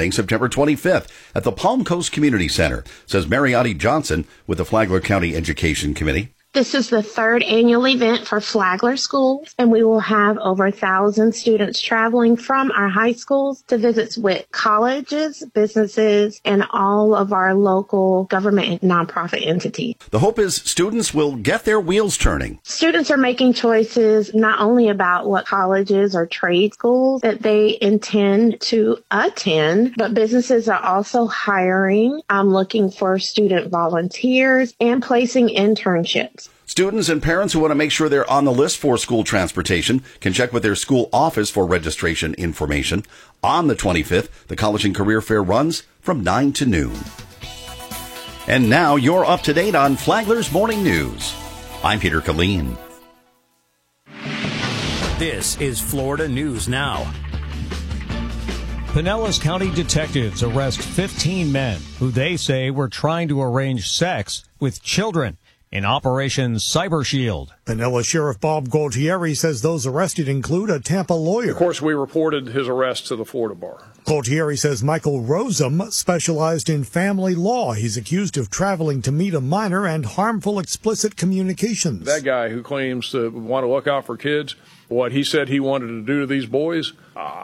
happening September 25th at the Palm Coast Community Center, says Mariotti Johnson with the Flagler County Education Committee. This is the third annual event for Flagler schools, and we will have over 1,000 students traveling from our high schools to visit with colleges, businesses, and all of our local government and nonprofit entities. The hope is students will get their wheels turning. Students are making choices not only about what colleges or trade schools that they intend to attend, but businesses are also hiring, looking for student volunteers, and placing internships. Students and parents who want to make sure they're on the list for school transportation can check with their school office for registration information. On the 25th, the College and Career Fair runs from 9 to noon. And now you're up to date on Flagler's Morning News. I'm Peter Killeen. This is Florida News Now. Pinellas County detectives arrest 15 men who they say were trying to arrange sex with children in Operation Cyber Shield. Pinellas Sheriff Bob Gualtieri says those arrested include a Tampa lawyer. Of course, we reported his arrest to the Florida Bar. Gualtieri says Michael Rosem specialized in family law. He's accused of traveling to meet a minor and harmful explicit communications. That guy who claims to want to look out for kids, what he said he wanted to do to these boys,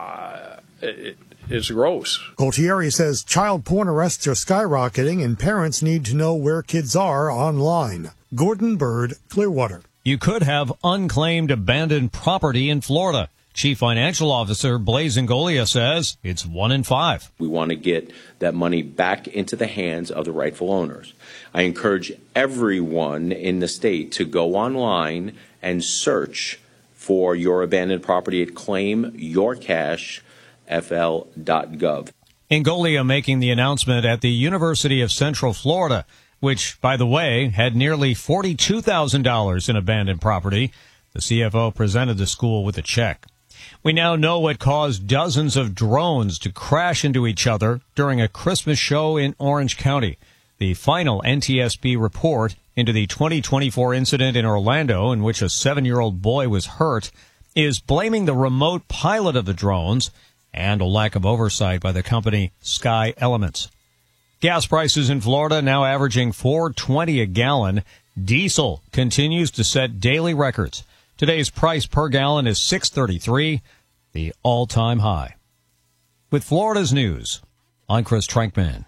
it's gross. Gualtieri says child porn arrests are skyrocketing and parents need to know where kids are online. Gordon Bird, Clearwater. You could have unclaimed abandoned property in Florida. Chief Financial Officer Blaise Ngolia says it's 1 in 5. We want to get that money back into the hands of the rightful owners. I encourage everyone in the state to go online and search for your abandoned property at claimyourcashfl.gov. Ngolia making the announcement at the University of Central Florida, which, by the way, had nearly $42,000 in abandoned property. The CFO presented the school with a check. We now know what caused dozens of drones to crash into each other during a Christmas show in Orange County. The final NTSB report into the 2024 incident in Orlando, in which a 7-year-old boy was hurt, is blaming the remote pilot of the drones and a lack of oversight by the company Sky Elements. Gas prices in Florida now averaging $4.20 a gallon. Diesel continues to set daily records. Today's price per gallon is $6.33, the all-time high. With Florida's news, I'm Chris Trankman.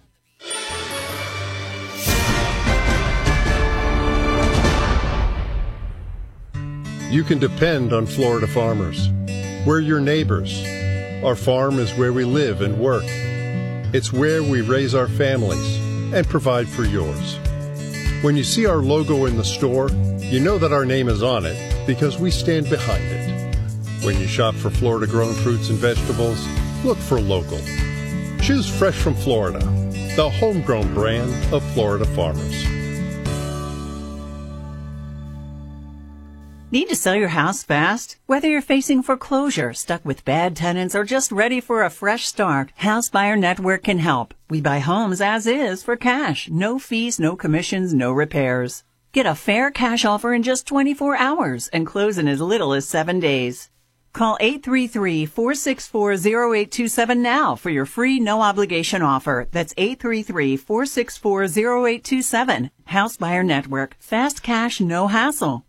You can depend on Florida farmers. We're your neighbors. Our farm is where we live and work. It's where we raise our families and provide for yours. When you see our logo in the store, you know that our name is on it because we stand behind it. When you shop for Florida-grown fruits and vegetables, look for local. Choose Fresh from Florida, the homegrown brand of Florida farmers. Need to sell your house fast? Whether you're facing foreclosure, stuck with bad tenants, or just ready for a fresh start, House Buyer Network can help. We buy homes as is for cash. No fees, no commissions, no repairs. Get a fair cash offer in just 24 hours and close in as little as 7 days. Call 833-464-0827 now for your free no-obligation offer. That's 833-464-0827. House Buyer Network. Fast cash, no hassle.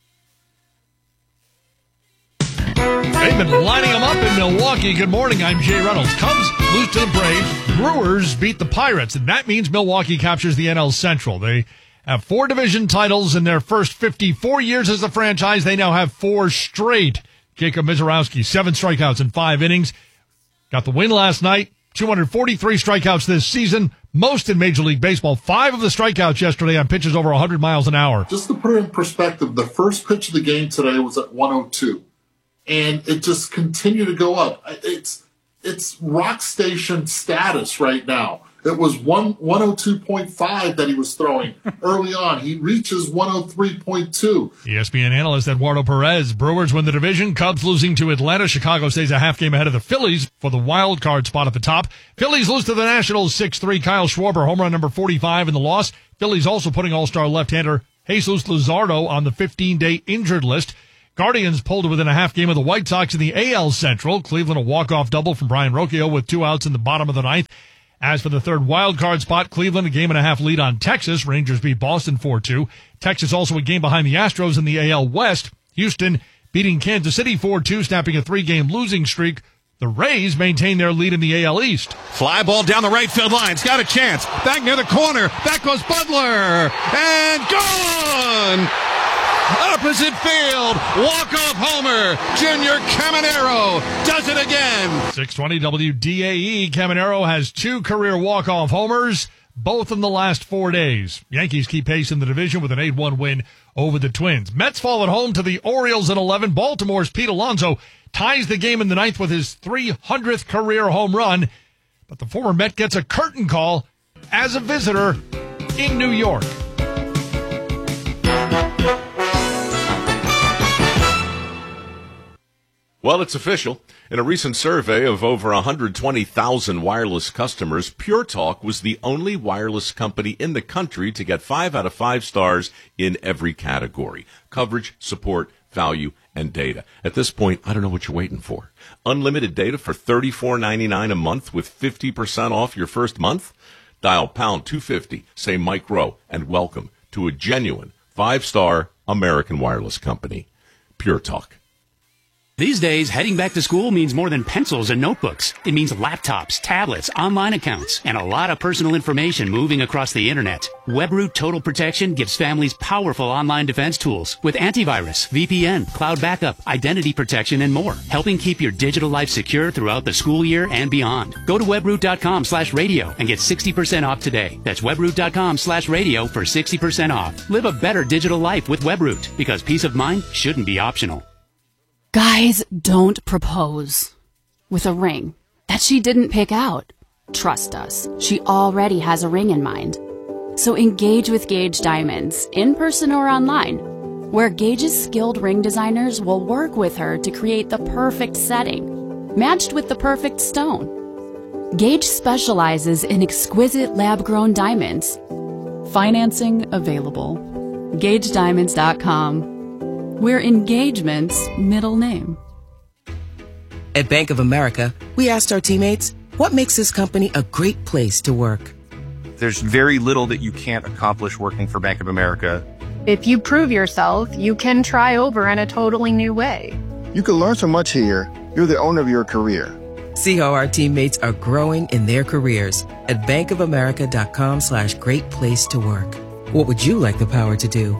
They've been lining them up in Milwaukee. Good morning, I'm Jay Reynolds. Cubs lose to the Braves. Brewers beat the Pirates, and that means Milwaukee captures the NL Central. They have 4 division titles in their first 54 years as a franchise. They now have 4 straight. Jacob Mizorowski, 7 strikeouts in 5 innings. Got the win last night. 243 strikeouts this season, most in Major League Baseball. 5 of the strikeouts yesterday on pitches over 100 miles an hour. Just to put it in perspective, the first pitch of the game today was at 102. And it just continued to go up. It's rock station status right now. It was 102.5 that he was throwing early on. He reaches 103.2. ESPN analyst Eduardo Perez. Brewers win the division. Cubs losing to Atlanta. Chicago stays a half game ahead of the Phillies for the wild card spot at the top. Phillies lose to the Nationals 6-3. Kyle Schwarber, home run number 45 in the loss. Phillies also putting all-star left-hander Jesus Luzardo on the 15-day injured list. Guardians pulled to within a half game of the White Sox in the AL Central. Cleveland a walk-off double from Brian Rocchio with 2 outs in the bottom of the ninth. As for the third wild card spot, Cleveland a game and a half lead on Texas. Rangers beat Boston 4-2. Texas also a game behind the Astros in the AL West. Houston beating Kansas City 4-2, snapping a 3-game losing streak. The Rays maintain their lead in the AL East. Fly ball down the right field line. It's got a chance. Back near the corner. Back goes Butler. And gone! Opposite field. Walk-off homer. Junior Caminero does it again. 620 WDAE. Caminero has 2 career walk-off homers, both in the last 4 days. Yankees keep pace in the division with an 8-1 win over the Twins. Mets fall at home to the Orioles in 11. Baltimore's Pete Alonso ties the game in the ninth with his 300th career home run. But the former Met gets a curtain call as a visitor in New York. Well, it's official. In a recent survey of over 120,000 wireless customers, Pure Talk was the only wireless company in the country to get 5 out of 5 stars in every category: coverage, support, value, and data. At this point, I don't know what you're waiting for. Unlimited data for $34.99 a month with 50% off your first month? Dial pound 250, say Mike Rowe, and welcome to a genuine 5-star American wireless company. Pure Talk. These days, heading back to school means more than pencils and notebooks. It means laptops, tablets, online accounts, and a lot of personal information moving across the internet. WebRoot Total Protection gives families powerful online defense tools with antivirus, VPN, cloud backup, identity protection, and more, helping keep your digital life secure throughout the school year and beyond. Go to webroot.com/radio and get 60% off today. That's webroot.com/radio for 60% off. Live a better digital life with WebRoot, because peace of mind shouldn't be optional. Guys, don't propose with a ring that she didn't pick out. Trust us, she already has a ring in mind. So engage with Gage Diamonds, in person or online, where Gage's skilled ring designers will work with her to create the perfect setting, matched with the perfect stone. Gage specializes in exquisite lab-grown diamonds. Financing available. GageDiamonds.com. We're engagement's middle name. At Bank of America, we asked our teammates, what makes this company a great place to work? There's very little that you can't accomplish working for Bank of America. If you prove yourself, you can try over in a totally new way. You can learn so much here. You're the owner of your career. See how our teammates are growing in their careers at bankofamerica.com/great place to work. What would you like the power to do?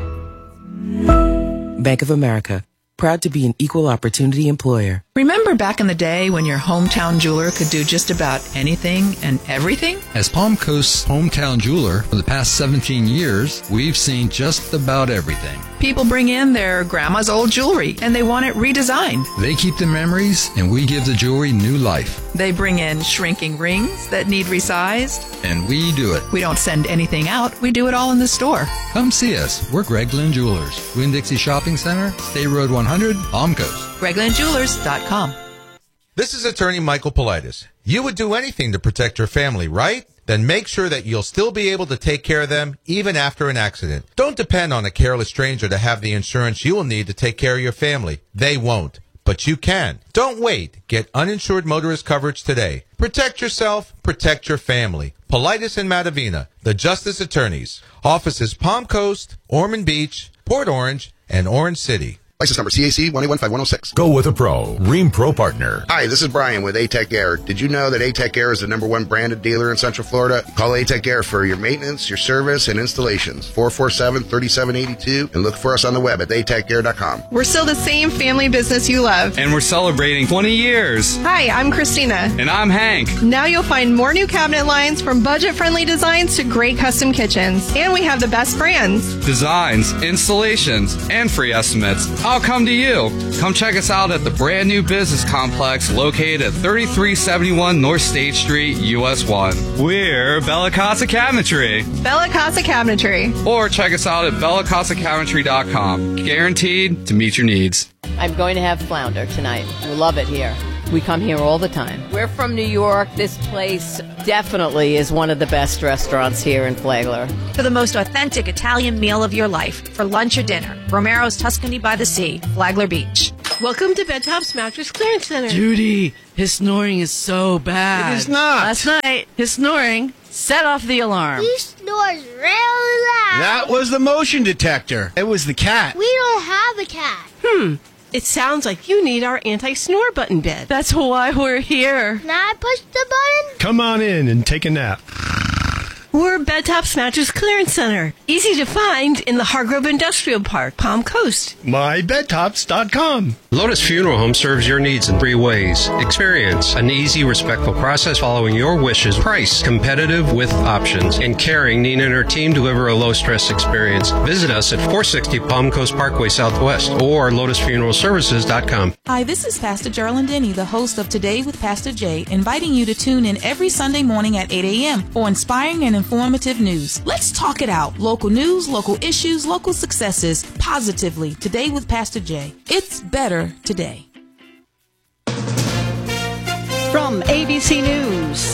Bank of America, proud to be an equal opportunity employer. Remember back in the day when your hometown jeweler could do just about anything and everything? As Palm Coast's hometown jeweler for the past 17 years, we've seen just about everything. People bring in their grandma's old jewelry and they want it redesigned. They keep the memories and we give the jewelry new life. They bring in shrinking rings that need resized. And we do it. We don't send anything out. We do it all in the store. Come see us. We're Greg Lynn Jewelers. Winn-Dixie Shopping Center, State Road 100, Palm Coast. GregLynnJewelers.com. This is attorney Michael Politis. You would do anything to protect your family, right? Then make sure that you'll still be able to take care of them even after an accident. Don't depend on a careless stranger to have the insurance you will need to take care of your family. They won't, but you can. Don't wait. Get uninsured motorist coverage today. Protect yourself, protect your family. Politis and Matavina, the Justice Attorneys. Offices Palm Coast, Ormond Beach, Port Orange, and Orange City. License number CAC 1815106. Go with a pro. Rheem Pro Partner. Hi, this is Brian with A-Tech Air. Did you know that A-Tech Air is the #1 branded dealer in Central Florida? Call A-Tech Air for your maintenance, your service, and installations. 447-3782. And look for us on the web at atechair.com. We're still the same family business you love. And we're celebrating 20 years. Hi, I'm Christina. And I'm Hank. Now you'll find more new cabinet lines, from budget-friendly designs to great custom kitchens. And we have the best brands. Designs, installations, and free estimates. I'll come to you. Come check us out at the brand new business complex located at 3371 North State Street, US 1. We're Bella Casa Cabinetry. Bella Casa Cabinetry. Or check us out at bellacasacabinetry.com. Guaranteed to meet your needs. I'm going to have flounder tonight. You'll love it here. We come here all the time. We're from New York. This place definitely is one of the best restaurants here in Flagler. For the most authentic Italian meal of your life, for lunch or dinner, Romero's Tuscany by the Sea, Flagler Beach. Welcome to Bedtop's Mattress Clearance Center. Judy, his snoring is so bad. It is not. Last night, his snoring set off the alarm. He snores really loud. That was the motion detector. It was the cat. We don't have a cat. It sounds like you need our anti-snore button bed. That's why we're here. Can I push the button? Come on in and take a nap. We're Bedtop's Mattress Clearance Center. Easy to find in the Hargrove Industrial Park, Palm Coast. MyBedtops.com. Lotus Funeral Home serves your needs in 3 ways. Experience an easy, respectful process following your wishes. Price competitive with options. And caring, Nina and her team deliver a low-stress experience. Visit us at 460 Palm Coast Parkway Southwest or lotusfuneralservices.com. Hi, this is Pastor Geraldine Denny, the host of Today with Pastor Jay, inviting you to tune in every Sunday morning at 8 a.m. for inspiring and informative news. Let's talk it out. Local news, local issues, local successes, positively. Today with Pastor Jay. It's better today. From ABC News,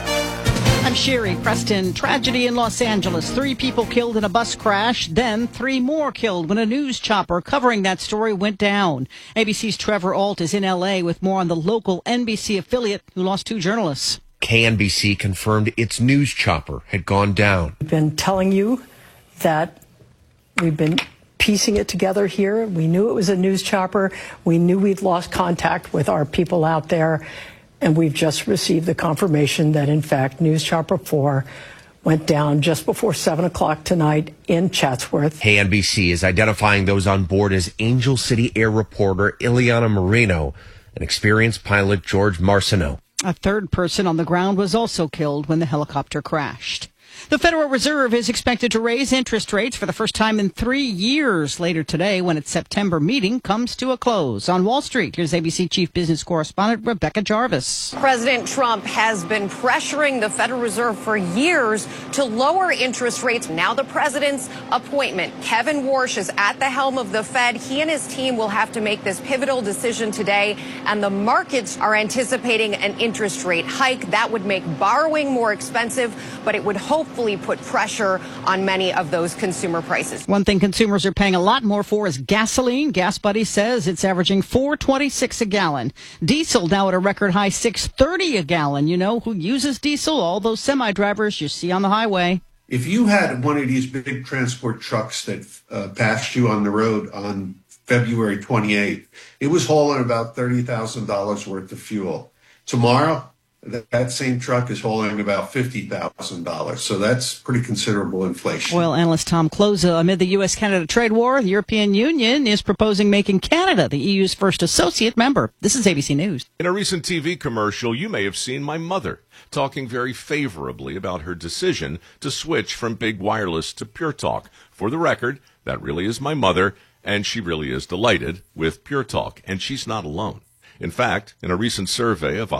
I'm Sherry Preston. Tragedy in Los Angeles. 3 people killed in a bus crash, then 3 more killed when a news chopper covering that story went down. ABC's Trevor Ault is in L.A. with more on the local NBC affiliate who lost 2 journalists. KNBC confirmed its news chopper had gone down. We've been telling you that we've been piecing it together here. We knew it was a news chopper. We knew we'd lost contact with our people out there. And we've just received the confirmation that, in fact, News Chopper 4 went down just before 7 o'clock tonight in Chatsworth. KNBC is identifying those on board as Angel City Air reporter Ileana Marino and experienced pilot George Marcineau. A 3rd person on the ground was also killed when the helicopter crashed. The Federal Reserve is expected to raise interest rates for the first time in 3 years later today when its September meeting comes to a close. On Wall Street, here's ABC Chief Business Correspondent Rebecca Jarvis. President Trump has been pressuring the Federal Reserve for years to lower interest rates. Now the president's appointment. Kevin Warsh is at the helm of the Fed. He and his team will have to make this pivotal decision today, and the markets are anticipating an interest rate hike. That would make borrowing more expensive, but it would hopefully put pressure on many of those consumer prices. One thing consumers are paying a lot more for is gasoline. Gas Buddy says it's averaging $4.26 a gallon. Diesel now at a record high $6.30 a gallon. You know who uses diesel? All those semi-drivers you see on the highway. If you had one of these big transport trucks that passed you on the road on February 28th, it was hauling about $30,000 worth of fuel. Tomorrow, that same truck is hauling about $50,000. So that's pretty considerable inflation. Oil analyst Tom Kloza. Amid the U.S.-Canada trade war, the European Union is proposing making Canada the EU's first associate member. This is ABC News. In a recent TV commercial, you may have seen my mother talking very favorably about her decision to switch from big wireless to Pure Talk. For the record, that really is my mother, and she really is delighted with Pure Talk, and she's not alone. In fact, in a recent survey of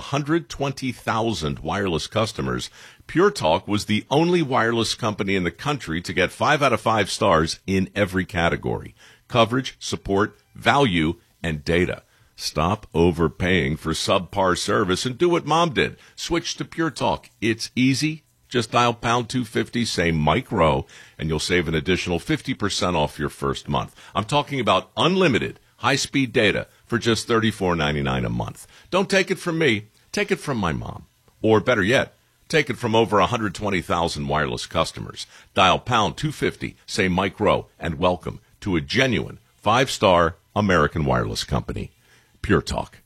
120,000 wireless customers, Pure Talk was the only wireless company in the country to get 5 out of 5 stars in every category: coverage, support, value, and data. Stop overpaying for subpar service and do what Mom did. Switch to Pure Talk. It's easy. Just dial pound 250, say Mike Rowe, and you'll save an additional 50% off your first month. I'm talking about unlimited high-speed data for just $34.99 a month. Don't take it from me. Take it from my mom. Or better yet, take it from over 120,000 wireless customers. Dial pound 250, say Mike Rowe, and welcome to a genuine 5-star American wireless company. Pure Talk.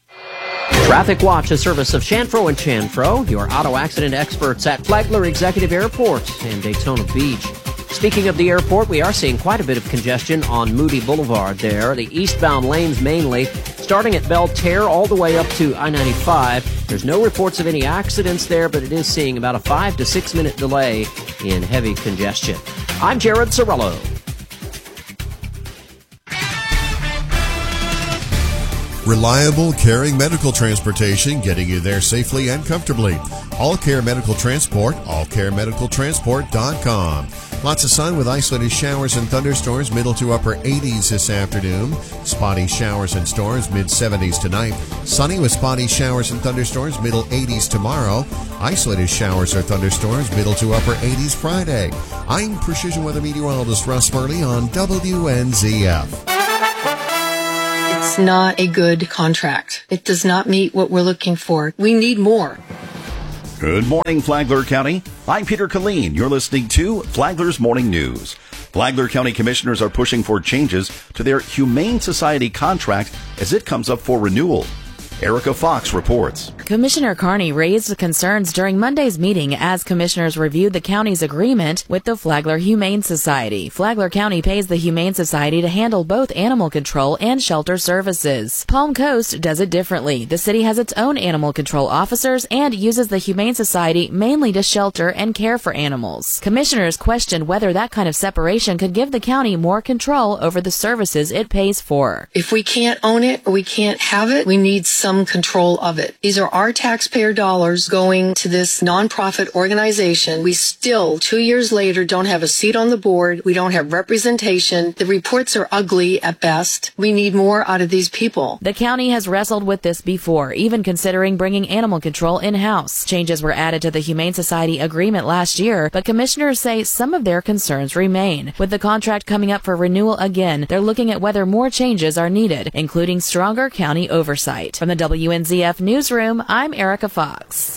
Traffic Watch, a service of Chanfro & Chanfro, your auto accident experts at Flagler Executive Airport and Daytona Beach. Speaking of the airport, we are seeing quite a bit of congestion on Moody Boulevard there. The eastbound lanes mainly, starting at Belterre all the way up to I-95. There's no reports of any accidents there, but it is seeing about a 5 to 6 minute delay in heavy congestion. I'm Jared Sorello. Reliable, caring medical transportation, getting you there safely and comfortably. All Care Medical Transport, allcaremedicaltransport.com. Lots of sun with isolated showers and thunderstorms, middle to upper 80s this afternoon. Spotty showers and storms, mid-70s tonight. Sunny with spotty showers and thunderstorms, middle 80s tomorrow. Isolated showers or thunderstorms, middle to upper 80s Friday. I'm Precision Weather Meteorologist Russ Murley on WNZF. It's not a good contract. It does not meet what we're looking for. We need more. Good morning, Flagler County. I'm Peter Killeen. You're listening to Flagler's Morning News. Flagler County commissioners are pushing for changes to their Humane Society contract as it comes up for renewal. Erica Fox reports. Commissioner Carney raised concerns during Monday's meeting as commissioners reviewed the county's agreement with the Flagler Humane Society. Flagler County pays the Humane Society to handle both animal control and shelter services. Palm Coast does it differently. The city has its own animal control officers and uses the Humane Society mainly to shelter and care for animals. Commissioners questioned whether that kind of separation could give the county more control over the services it pays for. If we can't own it or we can't have it, we need some control of it. These are our taxpayer dollars going to this nonprofit organization. We still, 2 years later, don't have a seat on the board. We don't have representation. The reports are ugly at best. We need more out of these people. The county has wrestled with this before, even considering bringing animal control in-house. Changes were added to the Humane Society agreement last year, but commissioners say some of their concerns remain. With the contract coming up for renewal again, they're looking at whether more changes are needed, including stronger county oversight. From the WNZF Newsroom, I'm Erica Fox.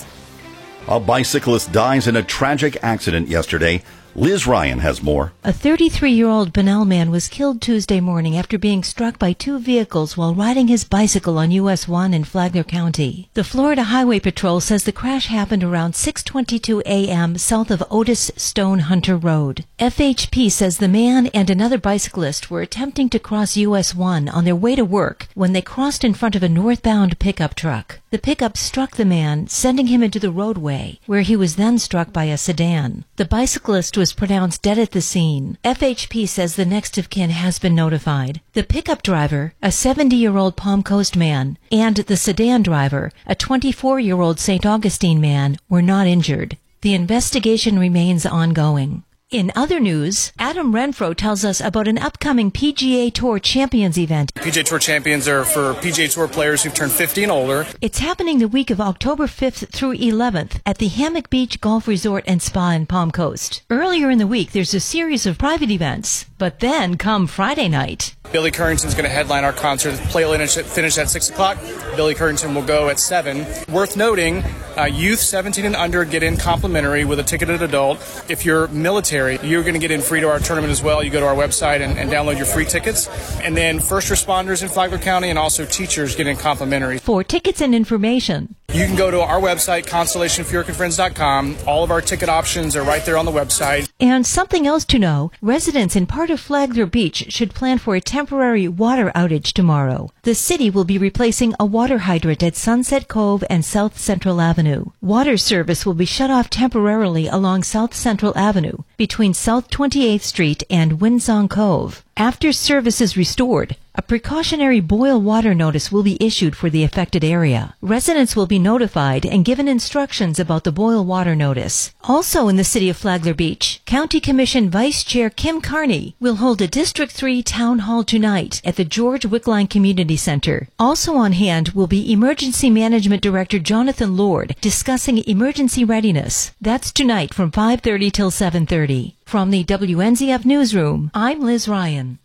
A bicyclist dies in a tragic accident yesterday. Liz Ryan has more. A 33-year-old Bunnell man was killed Tuesday morning after being struck by two vehicles while riding his bicycle on US 1 in Flagler County. The Florida Highway Patrol says the crash happened around 6:22 a.m. south of Otis Stone Hunter Road. FHP says the man and another bicyclist were attempting to cross US 1 on their way to work when they crossed in front of a northbound pickup truck. The pickup struck the man, sending him into the roadway, where he was then struck by a sedan. The bicyclist was pronounced dead at the scene. FHP says the next of kin has been notified. The pickup driver, a 70-year-old Palm Coast man, and the sedan driver, a 24-year-old St. Augustine man, were not injured. The investigation remains ongoing. In other news, Adam Renfro tells us about an upcoming PGA Tour Champions event. PGA Tour Champions are for PGA Tour players who've turned 50 and older. It's happening the week of October 5th through 11th at the Hammock Beach Golf Resort and Spa in Palm Coast. Earlier in the week, there's a series of private events, but then come Friday night. Billy Currington's going to headline our concert. Play finish at 6 o'clock. Billy Currington will go at 7. Worth noting, youth 17 and under get in complimentary with a ticketed adult. If you're military, you're going to get in free to our tournament as well. You go to our website and download your free tickets. And then first responders in Flagler County and also teachers get in complimentary. For tickets and information, you can go to our website, ConstellationFuhricandFriends.com. All of our ticket options are right there on the website. And something else to know, residents in part of Flagler Beach should plan for a temporary water outage tomorrow. The city will be replacing a water hydrant at Sunset Cove and South Central Avenue. Water service will be shut off temporarily along South Central Avenue between South 28th Street and Windsong Cove. After service is restored, a precautionary boil water notice will be issued for the affected area. Residents will be notified and given instructions about the boil water notice. Also in the city of Flagler Beach, County Commission Vice Chair Kim Carney will hold a District 3 Town Hall tonight at the George Wickline Community Center. Also on hand will be Emergency Management Director Jonathan Lord discussing emergency readiness. That's tonight from 5:30 till 7:30. From the WNZF Newsroom, I'm Liz Ryan.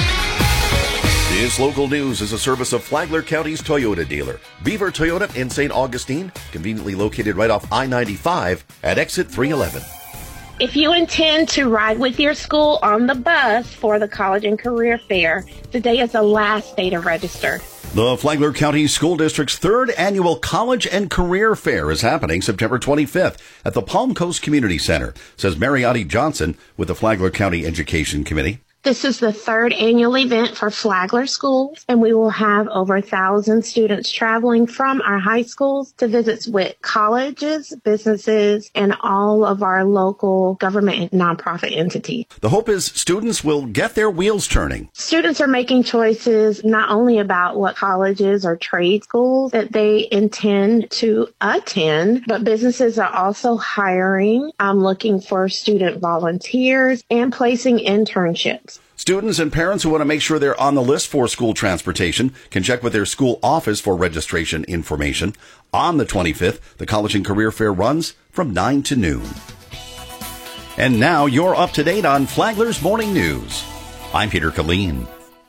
This local news is a service of Flagler County's Toyota dealer, Beaver Toyota in St. Augustine, conveniently located right off I-95 at exit 311. If you intend to ride with your school on the bus for the College and Career Fair, today is the last day to register. The Flagler County School District's third annual College and Career Fair is happening September 25th at the Palm Coast Community Center, says Mariotti Johnson with the Flagler County Education Committee. This is the third annual event for Flagler schools, and we will have over 1,000 students traveling from our high schools to visit with colleges, businesses, and all of our local government and nonprofit entities. The hope is students will get their wheels turning. Students are making choices not only about what colleges or trade schools that they intend to attend, but businesses are also hiring, looking for student volunteers, and placing internships. Students and parents who want to make sure they're on the list for school transportation can check with their school office for registration information. On the 25th, the College and Career Fair runs from 9 to noon. And now you're up to date on Flagler's Morning News. I'm Peter Killeen.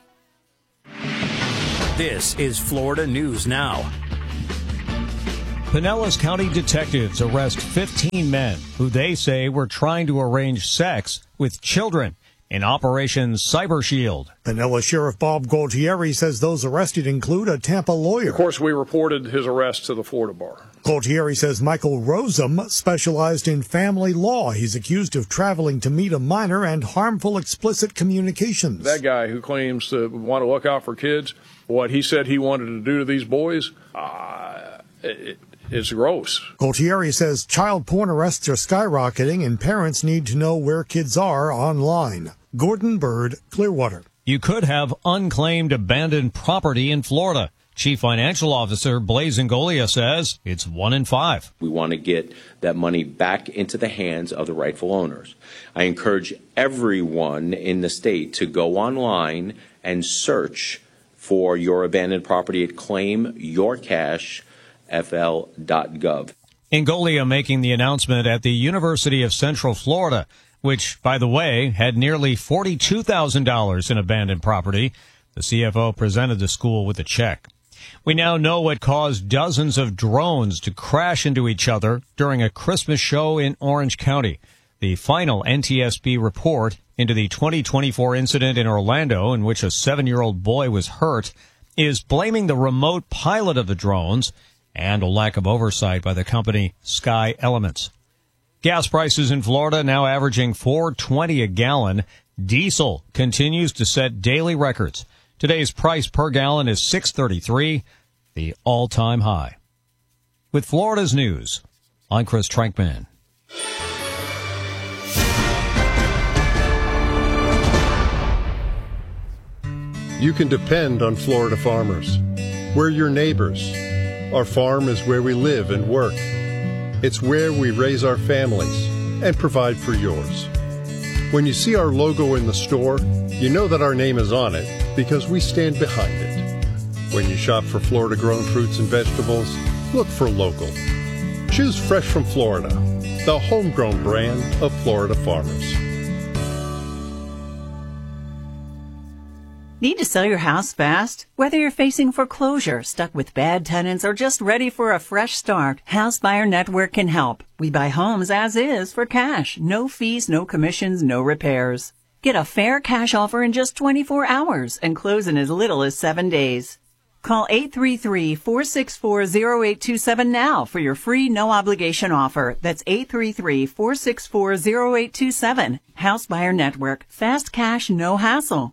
This is Florida News Now. Pinellas County detectives arrest 15 men who they say were trying to arrange sex with children in Operation Cyber Shield. Pinellas Sheriff Bob Gualtieri says those arrested include a Tampa lawyer. Of course, we reported his arrest to the Florida Bar. Gualtieri says Michael Rosem specialized in family law. He's accused of traveling to meet a minor and harmful explicit communications. That guy who claims to want to look out for kids, what he said he wanted to do to these boys, it's gross. Gualtieri says child porn arrests are skyrocketing and parents need to know where kids are online. Gordon Bird, Clearwater. You could have unclaimed abandoned property in Florida. Chief Financial Officer Blaise Ngolia says it's 1 in 5. We want to get that money back into the hands of the rightful owners. I encourage everyone in the state to go online and search for your abandoned property at claimyourcashfl.gov. Ngolia making the announcement at the University of Central Florida, which, by the way, had nearly $42,000 in abandoned property. The CFO presented the school with a check. We now know what caused dozens of drones to crash into each other during a Christmas show in Orange County. The final NTSB report into the 2024 incident in Orlando, in which a 7-year-old boy was hurt, is blaming the remote pilot of the drones and a lack of oversight by the company Sky Elements. Gas prices in Florida now averaging $4.20 a gallon. Diesel continues to set daily records. Today's price per gallon is $6.33, the all-time high. With Florida's news, I'm Chris Trankman. You can depend on Florida farmers. We're your neighbors. Our farm is where we live and work. It's where we raise our families and provide for yours. When you see our logo in the store, you know that our name is on it because we stand behind it. When you shop for Florida-grown fruits and vegetables, look for local. Choose Fresh from Florida, the homegrown brand of Florida farmers. Need to sell your house fast? Whether you're facing foreclosure, stuck with bad tenants, or just ready for a fresh start, House Buyer Network can help. We buy homes as is for cash. No fees, no commissions, no repairs. Get a fair cash offer in just 24 hours and close in as little as 7 days. Call 833-464-0827 now for your free no-obligation offer. That's 833-464-0827. House Buyer Network. Fast cash, no hassle.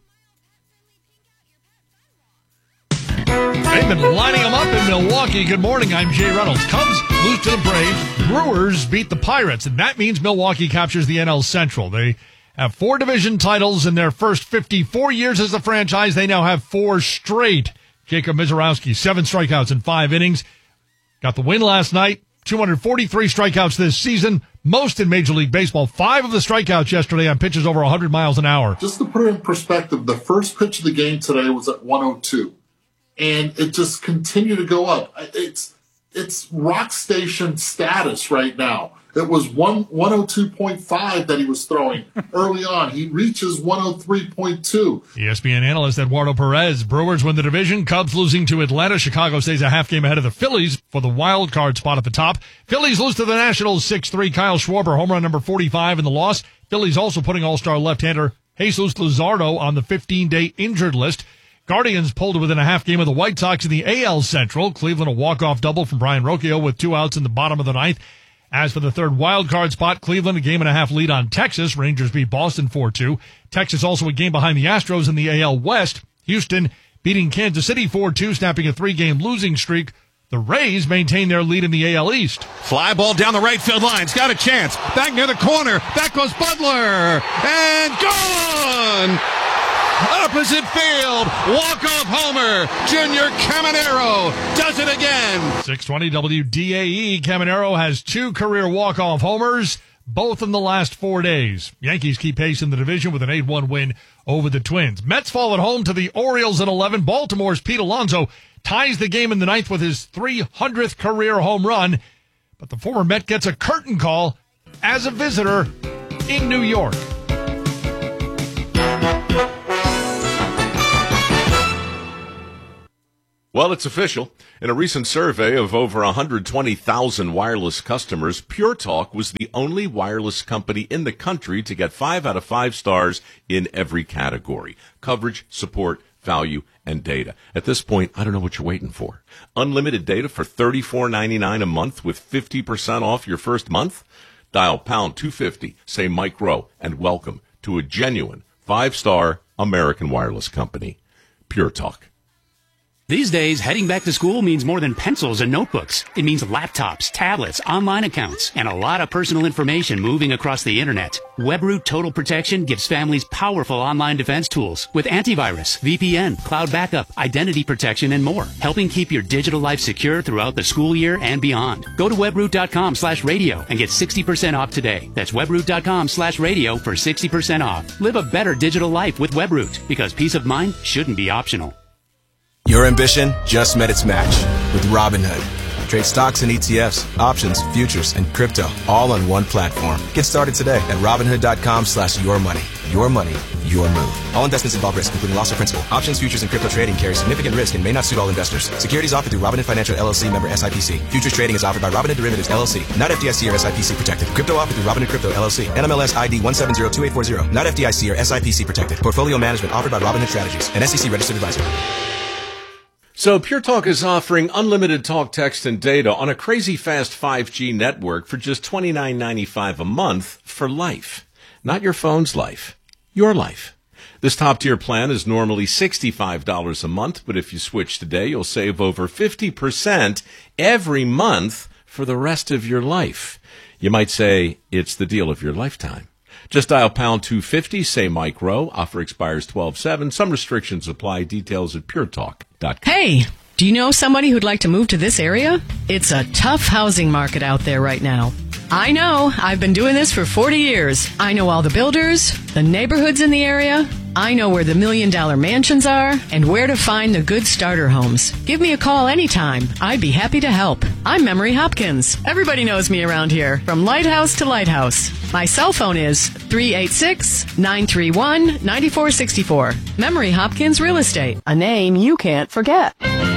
They've been lining them up in Milwaukee. Good morning, I'm Jay Reynolds. Cubs lose to the Braves. Brewers beat the Pirates, and that means Milwaukee captures the NL Central. They have 4 division titles in their first 54 years as a franchise. They now have 4 straight. Jacob Mizorowski, 7 strikeouts in 5 innings. Got the win last night. 243 strikeouts this season, most in Major League Baseball. 5 of the strikeouts yesterday on pitches over 100 miles an hour. Just to put it in perspective, the first pitch of the game today was at 102. And it just continued to go up. It's rock station status right now. It was 102.5 that he was throwing early on. He reaches 103.2. ESPN analyst Eduardo Perez. Brewers win the division. Cubs losing to Atlanta. Chicago stays a half game ahead of the Phillies for the wild card spot at the top. Phillies lose to the Nationals 6-3. Kyle Schwarber, home run number 45 in the loss. Phillies also putting all-star left-hander Jesus Luzardo on the 15-day injured list. Guardians pulled within a half game of the White Sox in the AL Central. Cleveland a walk-off double from Brian Rocchio with 2 outs in the bottom of the 9th. As for the third wild card spot, Cleveland a 1.5 lead on Texas. Rangers beat Boston 4-2. Texas also a game behind the Astros in the AL West. Houston beating Kansas City 4-2, snapping a 3-game losing streak. The Rays maintain their lead in the AL East. Fly ball down the right field line. It's got a chance. Back near the corner. Back goes Butler. And gone! Opposite field. Walk-off homer. Junior Caminero does it again. 620 WDAE. Caminero has 2 career walk-off homers, both in the last 4 days. Yankees keep pace in the division with an 8-1 win over the Twins. Mets fall at home to the Orioles at 11. Baltimore's Pete Alonso ties the game in the ninth with his 300th career home run. But the former Met gets a curtain call as a visitor in New York. Well, it's official. In a recent survey of over 120,000 wireless customers, Pure Talk was the only wireless company in the country to get 5 out of 5 stars in every category: coverage, support, value, and data. At this point, I don't know what you're waiting for. Unlimited data for $34.99 a month with 50% off your first month? Dial pound 250, say Mike Rowe, and welcome to a genuine 5-star American wireless company. Pure Talk. These days, heading back to school means more than pencils and notebooks. It means laptops, tablets, online accounts, and a lot of personal information moving across the internet. WebRoot Total Protection gives families powerful online defense tools with antivirus, VPN, cloud backup, identity protection, and more, helping keep your digital life secure throughout the school year and beyond. Go to webroot.com/radio and get 60% off today. That's webroot.com/radio for 60% off. Live a better digital life with WebRoot, because peace of mind shouldn't be optional. Your ambition just met its match with Robinhood. Trade stocks and ETFs, options, futures, and crypto all on one platform. Get started today at Robinhood.com/yourmoney. Your money, your move. All investments involve risk, including loss of principal. Options, futures, and crypto trading carry significant risk and may not suit all investors. Securities offered through Robinhood Financial LLC, member SIPC. Futures trading is offered by Robinhood Derivatives LLC, not FDIC or SIPC protected. Crypto offered through Robinhood Crypto LLC, NMLS ID 1702840, not FDIC or SIPC protected. Portfolio management offered by Robinhood Strategies, an SEC registered advisor. So Pure Talk is offering unlimited talk, text, and data on a crazy fast 5G network for just $29.95 a month for life. Not your phone's life, your life. This top-tier plan is normally $65 a month, but if you switch today, you'll save over 50% every month for the rest of your life. You might say it's the deal of your lifetime. Just dial pound 250, say Mike Rowe. Offer expires 12/7. Some restrictions apply. Details at puretalk.com. Hey, do you know somebody who'd like to move to this area? It's a tough housing market out there right now. I know. I've been doing this for 40 years. I know all the builders, the neighborhoods in the area. I know where the $1 million mansions are and where to find the good starter homes. Give me a call anytime. I'd be happy to help. I'm Memory Hopkins. Everybody knows me around here, from lighthouse to lighthouse. My cell phone is 386-931-9464. Memory Hopkins Real Estate, a name you can't forget.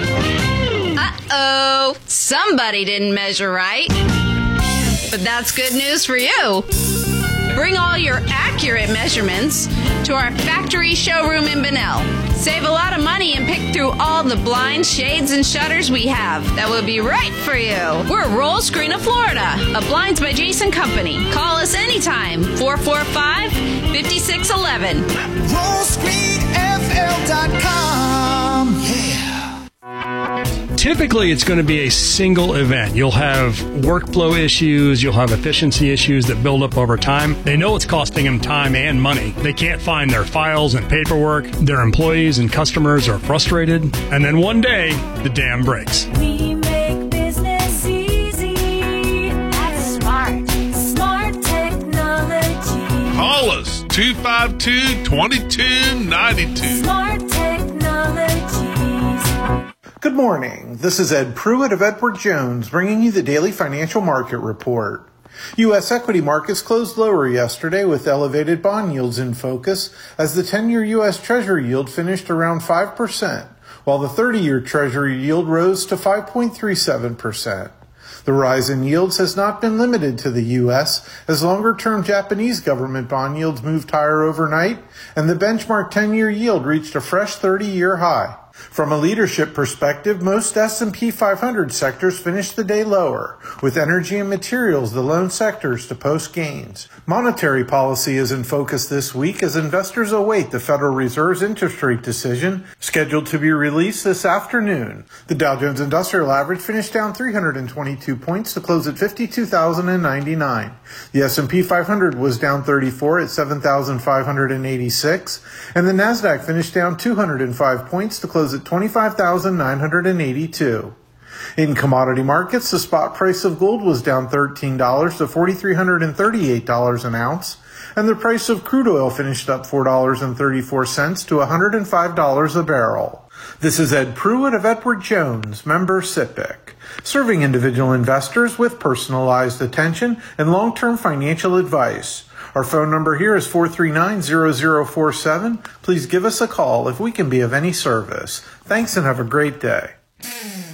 Uh-oh, somebody didn't measure right. But that's good news for you. Bring all your accurate measurements to our factory showroom in Bunnell. Save a lot of money and pick through all the blinds, shades, and shutters we have. That will be right for you. We're Roll Screen of Florida, a Blinds by Jason company. Call us anytime, 445-5611. RollScreenFL.com. Yeah. Typically, it's going to be a single event. You'll have workflow issues. You'll have efficiency issues that build up over time. They know it's costing them time and money. They can't find their files and paperwork. Their employees and customers are frustrated. And then one day, the dam breaks. We make business easy. That's smart technology. Call us, 252-2292. Smart technologies. Good morning. This is Ed Pruitt of Edward Jones bringing you the daily financial market report. U.S. equity markets closed lower yesterday with elevated bond yields in focus as the 10-year U.S. Treasury yield finished around 5%, while the 30-year Treasury yield rose to 5.37%. The rise in yields has not been limited to the U.S. as longer-term Japanese government bond yields moved higher overnight, and the benchmark 10-year yield reached a fresh 30-year high. From a leadership perspective, most S&P 500 sectors finished the day lower, with energy and materials the lone sectors to post gains. Monetary policy is in focus this week as investors await the Federal Reserve's interest rate decision, scheduled to be released this afternoon. The Dow Jones Industrial Average finished down 322 points to close at 52,099. The S&P 500 was down 34 at 7,586, and the Nasdaq finished down 205 points to close at 25,982. In commodity markets, the spot price of gold was down $13 to $4,338 an ounce, and the price of crude oil finished up $4.34 to $105 a barrel. This is Ed Pruitt of Edward Jones, member SIPC, serving individual investors with personalized attention and long-term financial advice. Our phone number here is 439-0047. Please give us a call if we can be of any service. Thanks and have a great day.